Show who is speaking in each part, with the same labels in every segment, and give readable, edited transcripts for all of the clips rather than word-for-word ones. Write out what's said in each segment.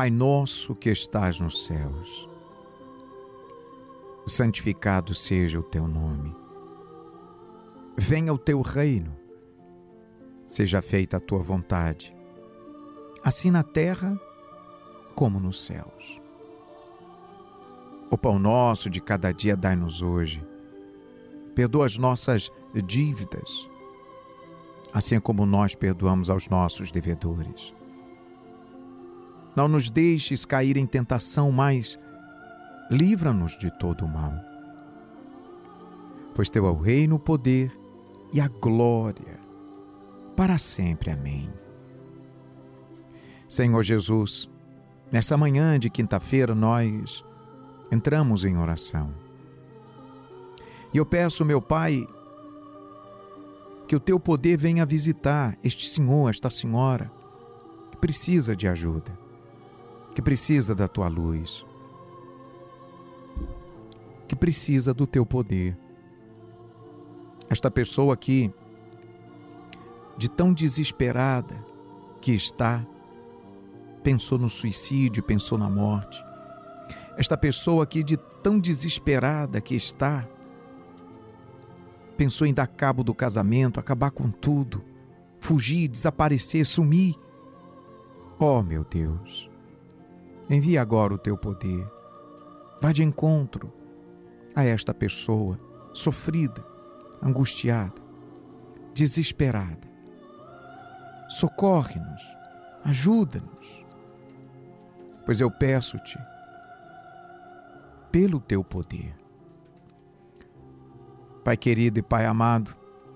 Speaker 1: Pai nosso que estás nos céus, santificado seja o teu nome. Venha o teu reino, seja feita a tua vontade, assim na terra como nos céus. O pão nosso de cada dia dai-nos hoje. Perdoa as nossas dívidas, assim como nós perdoamos aos nossos devedores. Não nos deixes cair em tentação, mas livra-nos de todo o mal. Pois teu é o reino, o poder e a glória, para sempre. Amém. Senhor Jesus, nessa manhã de quinta-feira nós entramos em oração. E eu peço, meu Pai, que o teu poder venha visitar este senhor, esta senhora, que precisa de ajuda, que precisa da tua luz, que precisa do teu poder. Esta pessoa aqui, de tão desesperada que está, pensou no suicídio, pensou na morte. Esta pessoa aqui, de tão desesperada que está, pensou em dar cabo do casamento, acabar com tudo, fugir, desaparecer, sumir. Oh, meu Deus, envia agora o teu poder. Vá de encontro a esta pessoa sofrida, angustiada, desesperada. Socorre-nos, ajuda-nos, pois eu peço-te, pelo teu poder. Pai querido e Pai amado,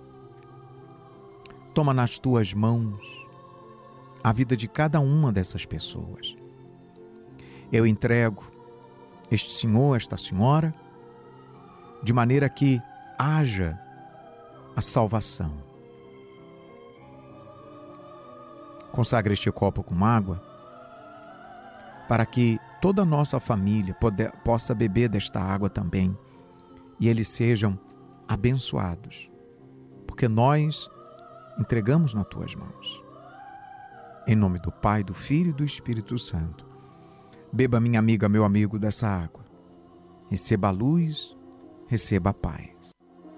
Speaker 1: toma nas tuas mãos a vida de cada uma dessas pessoas. Eu entrego este senhor, esta senhora, de maneira que haja a salvação. Consagre este copo com água, para que toda a nossa família possa beber desta água também, e eles sejam abençoados, porque nós entregamos nas tuas mãos. Em nome do Pai, do Filho e do Espírito Santo. Beba, minha amiga, meu amigo, dessa água. Receba a luz, receba a paz.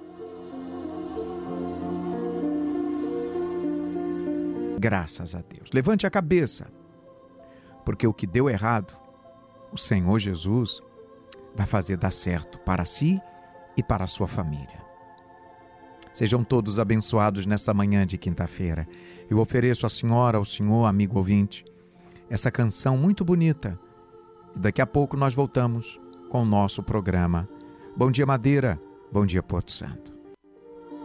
Speaker 1: Graças a Deus. Levante a cabeça, porque o que deu errado, o Senhor Jesus vai fazer dar certo para si e para a sua família. Sejam todos abençoados nessa manhã de quinta-feira. Eu ofereço à senhora, ao senhor, amigo ouvinte, essa canção muito bonita. E daqui a pouco nós voltamos com o nosso programa. Bom dia, Madeira. Bom dia, Porto Santo.